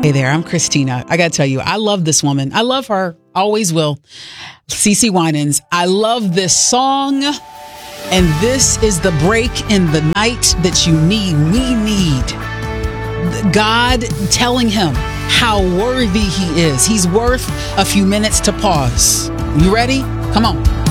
Hey there, I'm Christina. I got to tell you, I love this woman. I love her. Always will. CeCe Winans. I love this song. And this is the break in the night that you need. We need God telling him how worthy he is. He's worth a few minutes to pause. You ready? Come on.